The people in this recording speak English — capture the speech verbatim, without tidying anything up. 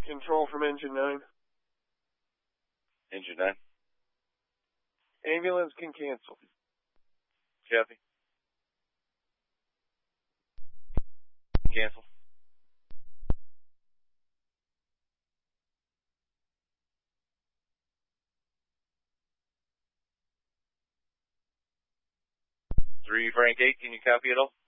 control from engine nine. Engine nine. Ambulance can cancel. Copy. Cancel. Three Frank eight, can you copy it all?